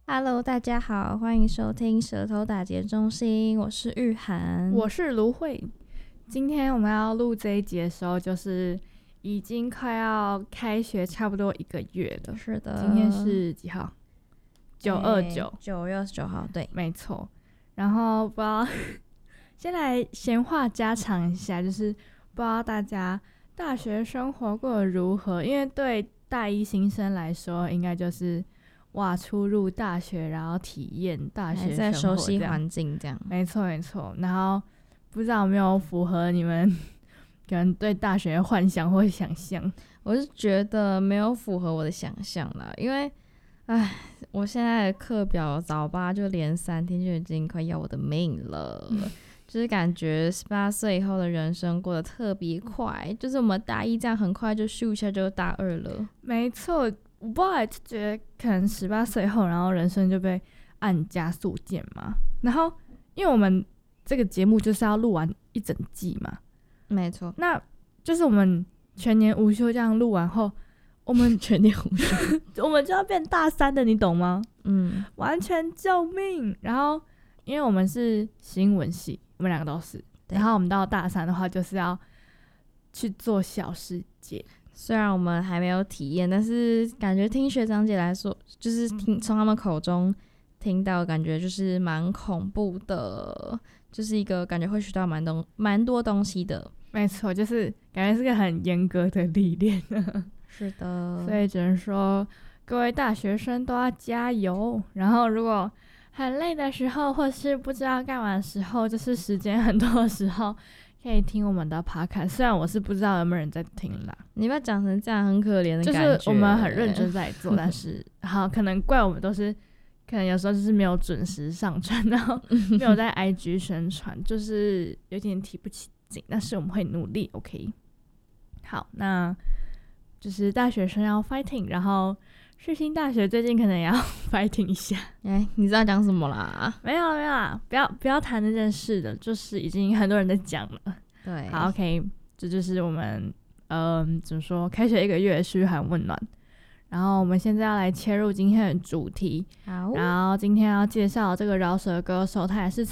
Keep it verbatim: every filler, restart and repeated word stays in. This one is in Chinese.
Hello， 大家好，欢迎收听舌头打结中心，我是玉涵， 我是卢慧。今天我们要录这一集的时候，就是已经快要开学差不多一个月了。 是的， 今天是几号？九二九， 九月二十九号，对， 没错。然后不知道，先来闲话家常一下，就是不知道大家大学生活过得如何？因为对大一新生来说，应该就是哇，初入大学，然后体验大学生活， 在熟悉环境这样。 没错没错。然后不知道有没有符合你们可能对大学的幻想或想象？ 我是觉得没有符合我的想象啦，因为唉，我现在的课表早八就连三天，就已经快要我的命了。就是感觉十八岁以后的人生过得特别快，就是我们大一这样很快就咻一下就大二了。 没错，我不知道，就觉得可能十八岁后，然后人生就被按加速键嘛。然后因为我们这个节目就是要录完一整季嘛， 没错， 那就是我们全年无休这样录完后，我们全年无休， 我们就要变大三的，你懂吗？ 嗯， 完全救命。然后因为我们是新闻系，我们两个都是，然后我们到大三的话就是要去做小世界。 虽然我们还没有体验，但是感觉听学长姐来说，就是听从他们口中听到，感觉就是蛮恐怖的，就是一个感觉会学到蛮东蛮多东西的。 没错，就是感觉是个很严格的历练。 是的， 所以只能说各位大学生都要加油。然后如果很累的时候，或是不知道干嘛的时候，就是时间很多的时候，可以听我们的 podcast。虽然我是不知道有没有人在听啦， 你不要讲成这样很可怜的感觉。 就是我们很认真在做，但是好可能怪我们都是，可能有时候就是没有准时上传，然后没有在 I G 宣传，就是有点提不起劲。但是我们会努力 ，OK。好，那就是大学生要 fighting， 然后世新大学最近可能也要 fighting 一下。 哎，你知道讲什么啦？ 没有没有啦，不要不要谈这件事的，就是已经很多人在讲了。 对， 好 ，OK， 这就是我们嗯怎么说，开学一个月嘘寒问暖。然后我们现在要来切入今天的主题。 好， 然后今天要介绍这个饶舌歌手，他也是